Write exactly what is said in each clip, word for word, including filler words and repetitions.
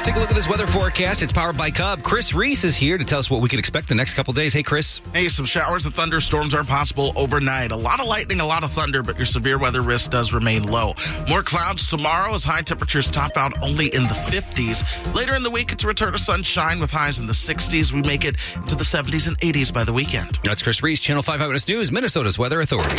Let's take a look at this weather forecast. It's powered by Cub. Chris Reese is here to tell us what we can expect the next couple days. Hey, Chris. Hey, some showers and thunderstorms are possible overnight. A lot of lightning, a lot of thunder, but your severe weather risk does remain low. More clouds tomorrow as high temperatures top out only in the fifties. Later in the week, it's a return to sunshine with highs in the sixties. We make it into the seventies and eighties by the weekend. That's Chris Reese, Channel five Eyewitness News, Minnesota's Weather Authority.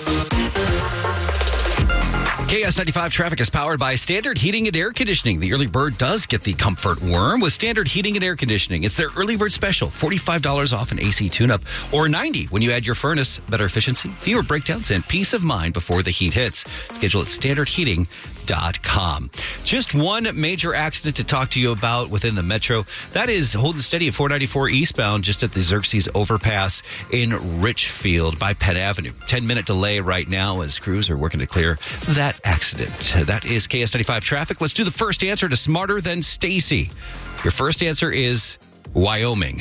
K S ninety-five traffic is powered by Standard Heating and Air Conditioning. The early bird does get the comfort worm with Standard Heating and Air Conditioning. It's their early bird special, forty-five dollars off an A C tune-up, or ninety dollars when you add your furnace. Better efficiency, fewer breakdowns, and peace of mind before the heat hits. Schedule at standard heating dot com. Just one major accident to talk to you about within the metro. That is holding steady at four ninety-four eastbound just at the Xerxes overpass in Richfield by Penn Avenue. ten-minute delay right now as crews are working to clear that accident. That is K S ninety-five traffic. Let's do the first answer to Smarter Than Stacy. Your first answer is Wyoming.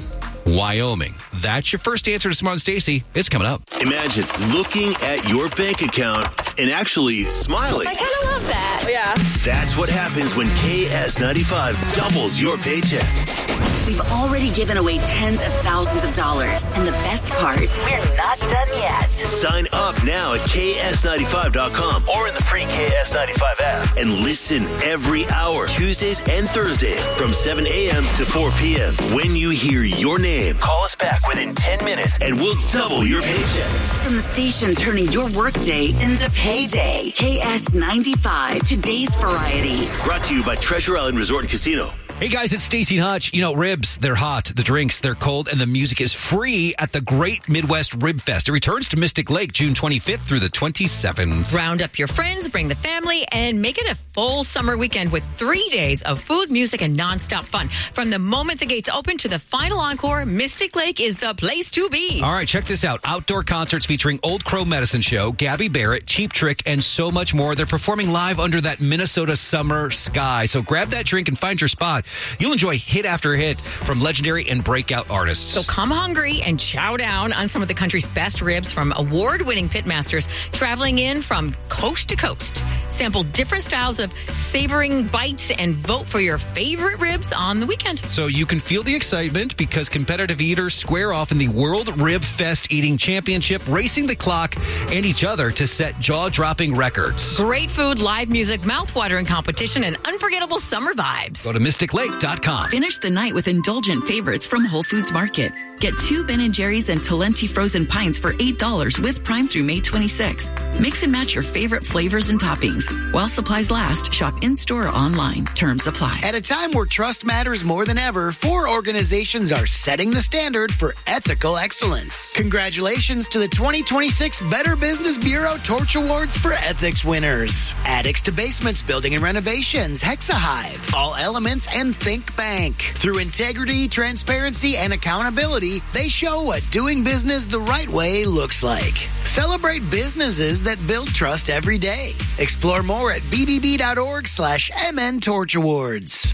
Wyoming. That's your first answer to Smarter Than Stacy. It's coming up. Imagine looking at your bank account and actually smiling. I kind of love that. Yeah. That's what happens when K S ninety-five doubles your paycheck. We've already given away tens of thousands of dollars. And the best part, we're not done yet. Sign up now at K S ninety-five dot com or in the free K S ninety-five app and listen every hour, Tuesdays and Thursdays from seven a.m. to four p.m. When you hear your name, call us back within ten minutes and we'll double your paycheck. From the station turning your workday into payday. K S ninety-five, today's variety. Brought to you by Treasure Island Resort and Casino. Hey guys, it's Stacey Hutch. You know, ribs, they're hot, the drinks, they're cold, and the music is free at the Great Midwest Rib Fest. It returns to Mystic Lake June twenty-fifth through the twenty-seventh. Round up your friends, bring the family, and make it a full summer weekend with three days of food, music, and nonstop fun. From the moment the gates open to the final encore, Mystic Lake is the place to be. All right, check this out. Outdoor concerts featuring Old Crow Medicine Show, Gabby Barrett, Cheap Trick, and so much more. They're performing live under that Minnesota summer sky. So grab that drink and find your spot. You'll enjoy hit after hit from legendary and breakout artists. So come hungry and chow down on some of the country's best ribs from award-winning pitmasters traveling in from coast to coast. Sample different styles of savoring bites and vote for your favorite ribs on the weekend. So you can feel the excitement because competitive eaters square off in the World Rib Fest Eating Championship, racing the clock and each other to set jaw-dropping records. Great food, live music, mouth-watering competition, and unforgettable summer vibes. Go to mystic lake dot com. Finish the night with indulgent favorites from Whole Foods Market. Get two Ben and Jerry's and Talenti frozen pints for eight dollars with Prime through May twenty-sixth. Mix and match your favorite flavors and toppings. While supplies last, shop in-store or online. Terms apply. At a time where trust matters more than ever, four organizations are setting the standard for ethical excellence. Congratulations to the twenty twenty-six Better Business Bureau Torch Awards for Ethics winners. Addicts to Basements Building and Renovations, Hexahive, All Elements, and Think Bank. Through integrity, transparency, and accountability, they show what doing business the right way looks like. Celebrate businesses that build trust every day. Explore more at b b b dot org slash m n torch awards.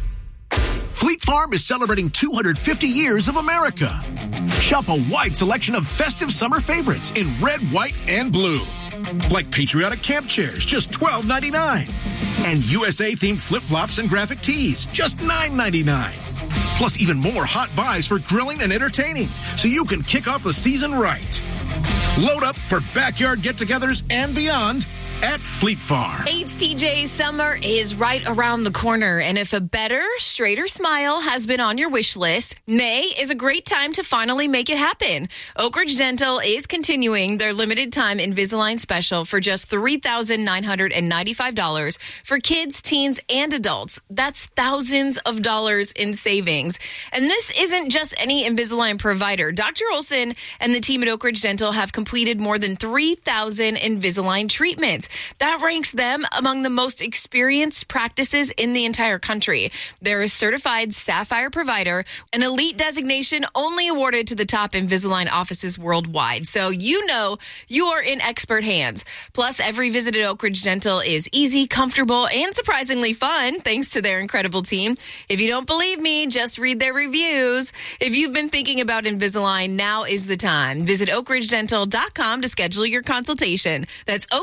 Fleet Farm is celebrating two hundred fifty years of America. Shop a wide selection of festive summer favorites in red, white, and blue. Like patriotic camp chairs, just twelve ninety-nine. And U S A-themed flip-flops and graphic tees, just nine ninety-nine. Plus even more hot buys for grilling and entertaining, so you can kick off the season right. Load up for backyard get-togethers and beyond at Fleet Farm. Hey, T J, summer is right around the corner, and if a better, straighter smile has been on your wish list, May is a great time to finally make it happen. Oak Ridge Dental is continuing their limited-time Invisalign special for just three thousand nine hundred ninety-five dollars for kids, teens, and adults. That's thousands of dollars in savings. And this isn't just any Invisalign provider. Doctor Olson and the team at Oak Ridge Dental have completed more than three thousand Invisalign treatments. That ranks them among the most experienced practices in the entire country. They're a certified Sapphire provider, an elite designation only awarded to the top Invisalign offices worldwide. So you know you are in expert hands. Plus, every visit at Oak Ridge Dental is easy, comfortable, and surprisingly fun, thanks to their incredible team. If you don't believe me, just read their reviews. If you've been thinking about Invisalign, now is the time. Visit oak ridge dental dot com to schedule your consultation. That's oak ridge dental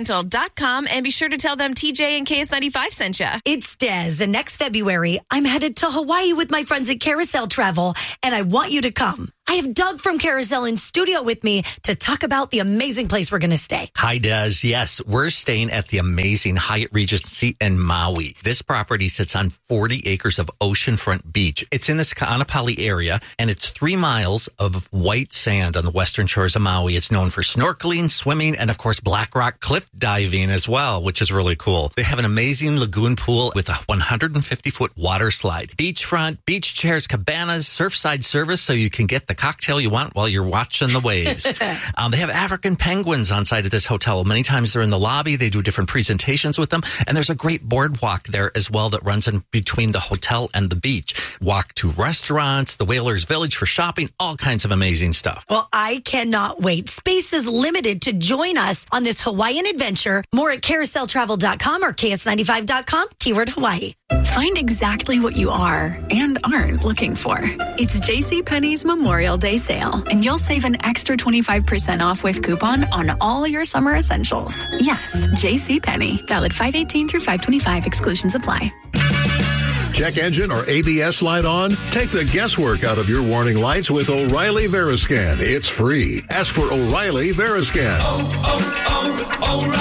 dental dot com and be sure to tell them T J and K S ninety-five sent you. It's Des, and next February, I'm headed to Hawaii with my friends at Carousel Travel, and I want you to come. I have Doug from Carousel in studio with me to talk about the amazing place we're going to stay. Hi, Des. Yes, we're staying at the amazing Hyatt Regency in Maui. This property sits on forty acres of oceanfront beach. It's in this Ka'anapali area, and it's three miles of white sand on the western shores of Maui. It's known for snorkeling, swimming, and, of course, black rock cliff diving as well, which is really cool. They have an amazing lagoon pool with a one hundred fifty foot water slide. Beachfront, beach chairs, cabanas, surfside service so you can get the cocktail you want while you're watching the waves. um, they have African penguins on site at this hotel. Many times they're in the lobby. They do different presentations with them. And there's a great boardwalk there as well that runs in between the hotel and the beach. Walk to restaurants, the Whalers Village for shopping, all kinds of amazing stuff. Well, I cannot wait. Space is limited to join us on this Hawaiian adventure. More at carousel travel dot com or K S ninety-five dot com, keyword Hawaii. Find exactly what you are and aren't looking for. It's JCPenney's Memorial Day sale, and you'll save an extra twenty-five percent off with coupon on all your summer essentials. Yes, JCPenney. Valid five eighteen through five twenty-five. Exclusions apply. Check engine or A B S light on? Take the guesswork out of your warning lights with O'Reilly Veriscan. It's free. Ask for O'Reilly Veriscan. Oh,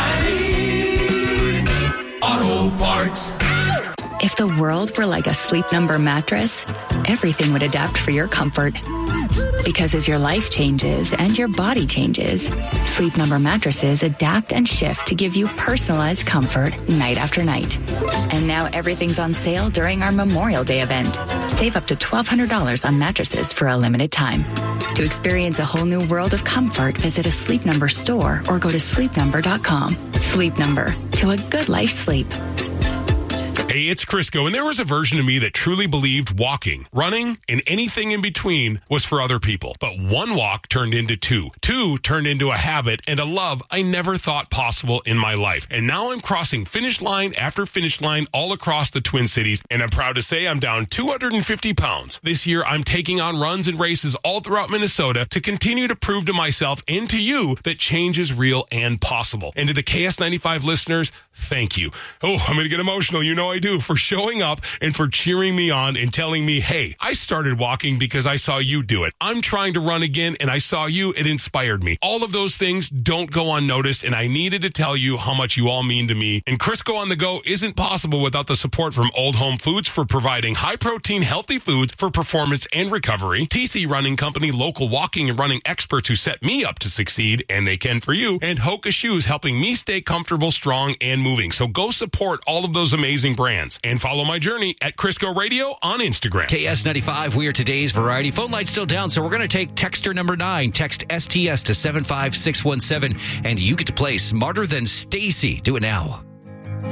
oh, oh, O'Reilly Auto Parts. If the world were like a Sleep Number mattress, everything would adapt for your comfort. Because as your life changes and your body changes, Sleep Number mattresses adapt and shift to give you personalized comfort night after night. And now everything's on sale during our Memorial Day event. Save up to twelve hundred dollars on mattresses for a limited time. To experience a whole new world of comfort, visit a Sleep Number store or go to sleep number dot com. Sleep Number, to a good life sleep. Hey, it's Crisco, and there was a version of me that truly believed walking, running, and anything in between was for other people. But one walk turned into two. Two turned into a habit and a love I never thought possible in my life. And now I'm crossing finish line after finish line all across the Twin Cities, and I'm proud to say I'm down two hundred fifty pounds. This year, I'm taking on runs and races all throughout Minnesota to continue to prove to myself and to you that change is real and possible. And to the K S ninety-five listeners, thank you. Oh, I'm going to get emotional. You know I do, for showing up and for cheering me on and telling me, hey, I started walking because I saw you do it. I'm trying to run again and I saw you. It inspired me. All of those things don't go unnoticed, and I needed to tell you how much you all mean to me. And Crisco on the Go isn't possible without the support from Old Home Foods for providing high-protein, healthy foods for performance and recovery, T C Running Company, local walking and running experts who set me up to succeed, and they can for you, and Hoka Shoes helping me stay comfortable, strong, and moving. So go support all of those amazing brands. And follow my journey at Crisco Radio on Instagram. K S ninety-five, we are today's variety. Phone line's still down, so we're going to take texter number nine. Text S T S to seven five six one seven, and you get to play Smarter Than Stacy. Do it now.